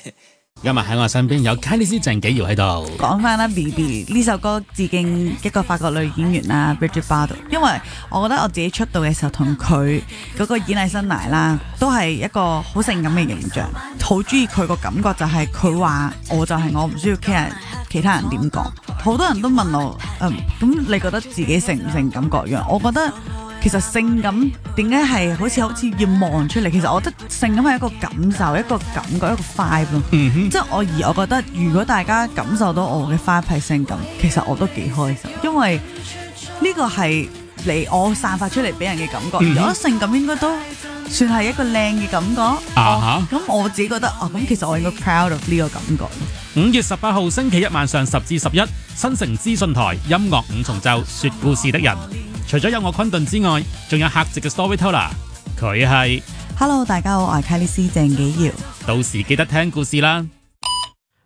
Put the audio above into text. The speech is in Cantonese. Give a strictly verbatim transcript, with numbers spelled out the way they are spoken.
今日喺我身邊有 Kylie 師鄭紀堯喺度。 講翻啦 ，B B 呢首歌致敬一個法國女演員啦 Brigitte Bardot，因為我覺得我自己出道嘅時候同佢嗰個演藝生涯啦，都係一個好性感嘅形象，好中意佢個感覺就係佢話我就係我，唔需要 care 其他人點講。好多人都問我，嗯，咁你覺得自己性唔性感各樣？我覺得。其實性感點解係好似好似要望出嚟？其實我覺得性感係一個感受、一個感覺、一個 vibe 咯。嗯哼，即係我而我覺得，如果大家感受到我嘅 vibe 係性感，其實我都幾開心，因為呢個係嚟我散發出嚟俾人嘅感覺。嗯、我覺得性感應該都算係一個靚嘅感覺。啊咁、哦、我自己覺得，哦，咁其實我應該 proud of 呢個感覺。 五月十八號星期一晚上十至十一，新城資訊台音樂五重奏，說故事的人。除咗有我昆頓之外，仲有客席嘅 storyteller， 佢係 Hello， 大家好，我係 Kylie 師鄭紀堯。 到時記得聽故事啦。